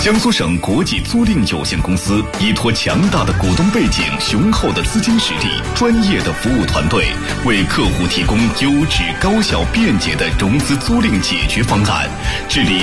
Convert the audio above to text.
江苏省国际租赁有限公司依托强大的股东背景、雄厚的资金实力、专业的服务团队，为客户提供优质、高效、便捷的融资租赁解决方案，致力